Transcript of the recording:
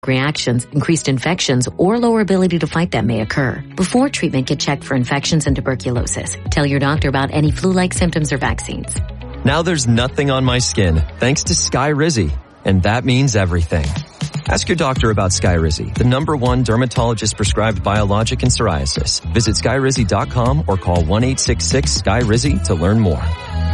reactions, increased infections, or lower ability to fight them may occur. Before treatment, get checked for infections and tuberculosis. Tell your doctor about any flu-like symptoms or vaccines. Now there's nothing on my skin, thanks to Skyrizi. And that means everything. Ask your doctor about Skyrizi, the #1 dermatologist-prescribed biologic in psoriasis. Visit Skyrizi.com or call 1-866-SKYRIZI to learn more.